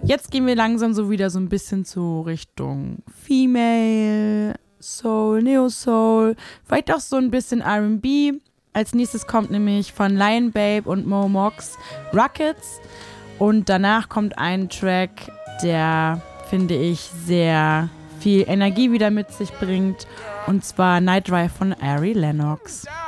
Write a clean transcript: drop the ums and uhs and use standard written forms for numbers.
Jetzt gehen wir langsam so wieder so ein bisschen zu Richtung Female Soul, Neo Soul, vielleicht auch so ein bisschen R&B. Als nächstes kommt nämlich von Lion Babe und Mo Mox Rockets und danach kommt ein Track, der, finde ich, sehr viel Energie wieder mit sich bringt, und zwar Night Drive von Ari Lennox.